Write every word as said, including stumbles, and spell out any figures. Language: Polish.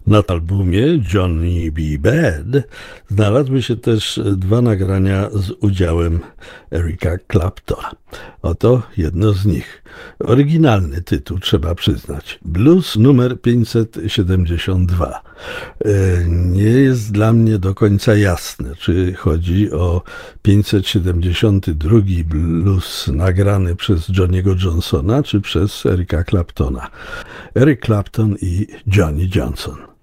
Na albumie Johnny B. Bad znalazły się też dwa nagrania z udziałem Erica Claptona. Oto jedno z nich. Oryginalny tytuł, trzeba przyznać. Blues numer pięćset siedemdziesiąt dwa. Nie jest dla mnie do końca jasne, czy chodzi o pięćset siedemdziesiąty drugi blues nagrany przez Johnny'ego Johnsona, czy przez Erica Claptona. Eric Clapton i Johnny Johnson.